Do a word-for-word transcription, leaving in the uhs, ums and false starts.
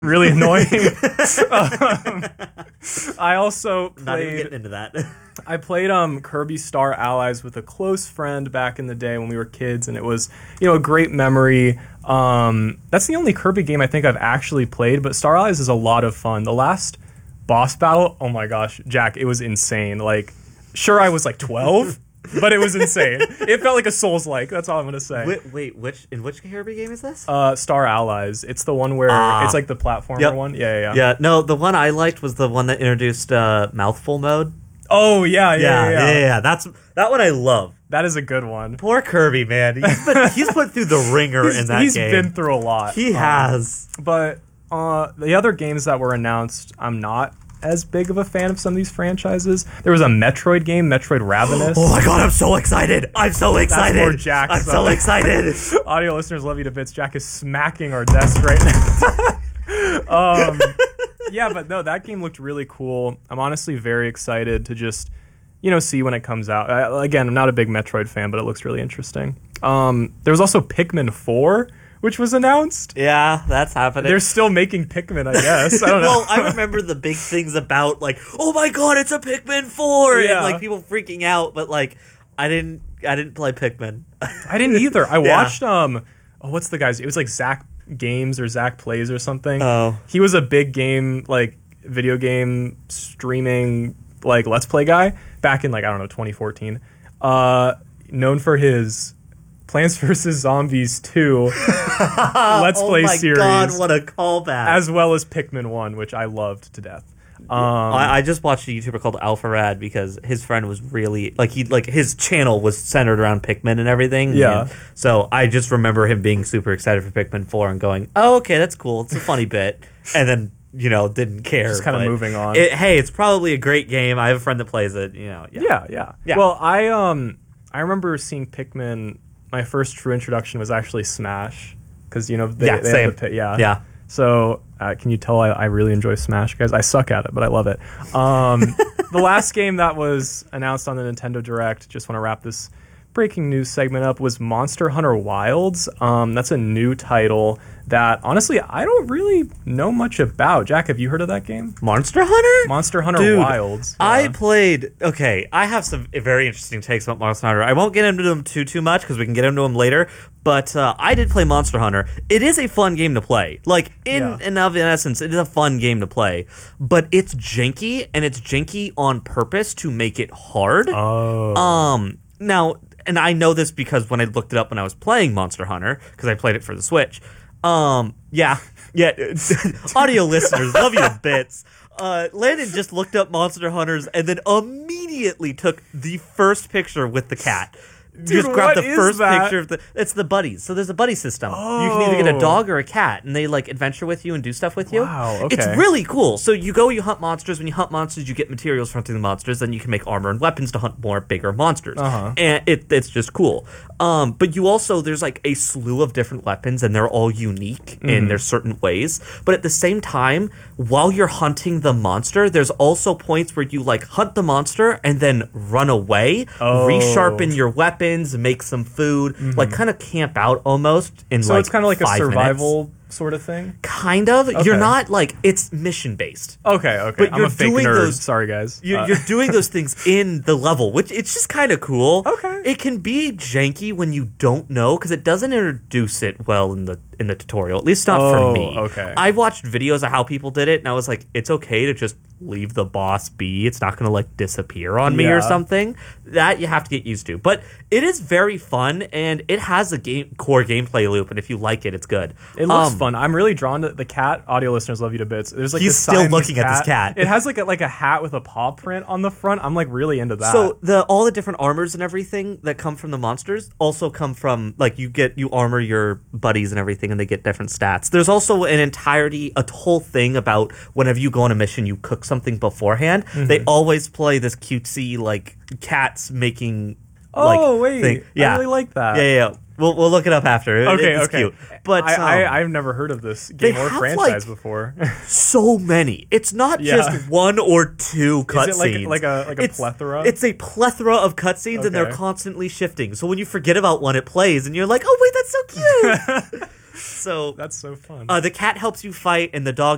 really annoying. um, I also played, not even getting into that. I played um Kirby Star Allies with a close friend back in the day when we were kids, and it was, you know, a great memory. Um, that's the only Kirby game I think I've actually played, but Star Allies is a lot of fun. The last boss battle, oh my gosh, Jack, it was insane. Like, sure, I was like twelve. But it was insane. It felt like a Souls-like. That's all I'm gonna say. Wait, wait, which in which Kirby game is this? Uh, Star Allies. It's the one where Ah. it's like the platformer Yep. one. Yeah, yeah, yeah. Yeah, no, the one I liked was the one that introduced uh, mouthful mode. Oh yeah, yeah, yeah. yeah, yeah. yeah. That's that one I love. That is a good one. Poor Kirby, man. He's been, he's put through the ringer He's, in that he's game. been through a lot. He Um, has. But uh, the other games that were announced, I'm not as big of a fan of some of these franchises. There was a Metroid game, Metroid Ravenous. Oh my god, I'm so excited! I'm so excited! more Jack I'm stuff. so excited! Audio listeners love you to bits. Jack is smacking our desk right now. um, yeah, but no, that game looked really cool. I'm honestly very excited to just, you know, see when it comes out. Uh, again, I'm not a big Metroid fan, but it looks really interesting. Um, there was also Pikmin four, which was announced. Yeah, that's happening. They're still making Pikmin, I guess. I don't know. Well, I remember the big things about, like, oh my god, it's a Pikmin four! Yeah. And, like, people freaking out, but, like, I didn't I didn't play Pikmin. I didn't either. I Yeah. watched, um, oh, what's the guy's? It was like Zach Games or Zach Plays or something. Oh. He was a big game, like, video game streaming, like, Let's Play guy back in, like, I don't know, twenty fourteen. Uh, known for his Plants vs. Zombies two Let's oh Play my series. god, what a callback. As well as Pikmin one, which I loved to death. Um, I, I just watched a YouTuber called Alpharad because his friend was really like he like his channel was centered around Pikmin and everything. Yeah. And so I just remember him being super excited for Pikmin four and going, "Oh, okay, that's cool. It's a funny bit," and then you know didn't care. Just kinda but moving on. It, hey, it's probably a great game. I have a friend that plays it. You know. Yeah. Yeah, yeah, Yeah. Well, I um, I remember seeing Pikmin. My first true introduction was actually Smash, because you know they, Yeah, they same. have the pit, yeah, Yeah. So uh, can you tell I, I really enjoy Smash, guys? I suck at it, but I love it. Um, the last game that was announced on the Nintendo Direct, just want to wrap this breaking news segment up, was Monster Hunter Wilds. Um, that's a new title that honestly I don't really know much about. Jack, have you heard of that game? Monster Hunter. Monster Hunter Dude, Wilds. I Yeah. played. Okay, I have some very interesting takes about Monster Hunter. I won't get into them too too much because we can get into them later. But uh, I did play Monster Hunter. It is a fun game to play. Like in Yeah. and of in essence, it is a fun game to play. But it's janky, and it's janky on purpose to make it hard. Oh. Um. Now, and I know this because when I looked it up when I was playing Monster Hunter, because I played it for the Switch. Um. Yeah. Yeah. Audio listeners, love you to bits. Uh, Landon just looked up Monster Hunters and then immediately took the first picture with the cat. Dude, just grabbed what the is first that? picture of the. It's the buddies. So there's a buddy system. You can either get a Oh. dog or a cat, and they like adventure with you and do stuff with you. Wow, It's okay. really cool. So you go, you hunt monsters. When you hunt monsters, you get materials for hunting the monsters. Then you can make armor and weapons to hunt more bigger monsters. Uh-huh. And it, it's just cool. Um, but you also there's like a slew of different weapons, and they're all unique Mm-hmm. in their certain ways. But at the same time, while you're hunting the monster, there's also points where you like hunt the monster and then run away, Oh. resharpen your weapons, make some food, like kind of camp out almost in Mm-hmm. So like it's kind of like a five survival minutes. sort of thing. Kind of. Okay. You're not like it's mission based. Okay, okay. But I'm you're a fake doing nerd. those- Sorry, guys. You're, Uh, you're doing those things in the level, which it's just kind of cool. Okay. It can be janky when you don't know because it doesn't introduce it well in the in the tutorial. At least not Oh, for me. okay. I watched videos of how people did it, and I was like, it's okay to just leave the boss be. It's not going to like disappear on me or Yeah. something. That you have to get used to. But it is very fun, and it has a game core gameplay loop. And if you like it, it's good. It looks Um, fun. I'm really drawn to the cat. Audio listeners love you to bits. There's like He's this still Siamese looking at this cat. It has like a, like a hat with a paw print on the front. I'm like really into that. So the all the different armors and everything that come from the monsters also come from like you get you armor your buddies and everything, and they get different stats. There's also an entirety a whole thing about whenever you go on a mission, you cook something beforehand. Mm-hmm. They always play this cutesy like cats making. oh like, wait, thing. Yeah, I really like that. yeah, yeah. yeah. We'll we'll look it up after. It- Okay, it's okay. cute. But I, um, I I've never heard of this game or have, franchise like, before. so many. It's not Yeah. just one or two cutscenes. Is it like like a like a it's, plethora? It's a plethora of cutscenes, and they're Okay. constantly shifting. So when you forget about one, it plays, and you're like, "Oh wait, that's so cute." So That's so fun. uh, the cat helps you fight, and the dog